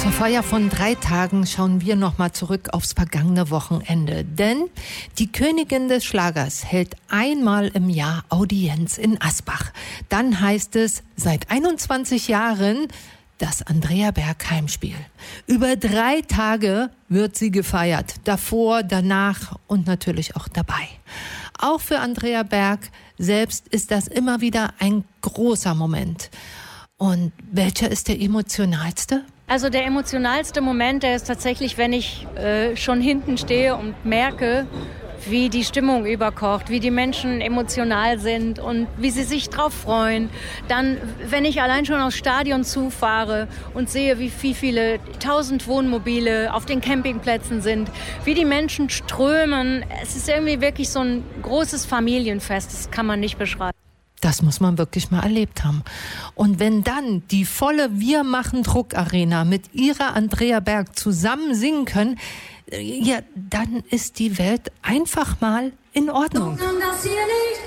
Zur Feier von 3 Tagen schauen wir nochmal zurück aufs vergangene Wochenende. Denn die Königin des Schlagers hält einmal im Jahr Audienz in Asbach. Dann heißt es seit 21 Jahren das Andrea Berg Heimspiel. Über 3 Tage wird sie gefeiert. Davor, danach und natürlich auch dabei. Auch für Andrea Berg selbst ist das immer wieder ein großer Moment. Und welcher ist der emotionalste? Also der emotionalste Moment, der ist tatsächlich, wenn ich schon hinten stehe und merke, wie die Stimmung überkocht, wie die Menschen emotional sind und wie sie sich drauf freuen. Dann, wenn ich allein schon aufs Stadion zufahre und sehe, wie viele 1000 Wohnmobile auf den Campingplätzen sind, wie die Menschen strömen. Es ist irgendwie wirklich so ein großes Familienfest, das kann man nicht beschreiben. Das muss man wirklich mal erlebt haben. Und wenn dann die volle Wir machen Druck Arena mit ihrer Andrea Berg zusammen singen können, ja, dann ist die Welt einfach mal in Ordnung. Das hier nicht.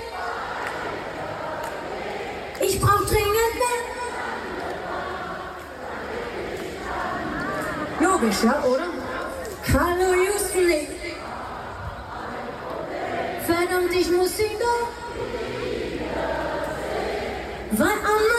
Ich brauch dringend mehr. Logisch, ja, oder? Hallo Houston. Verdammt, ich muss ihn doch. Weil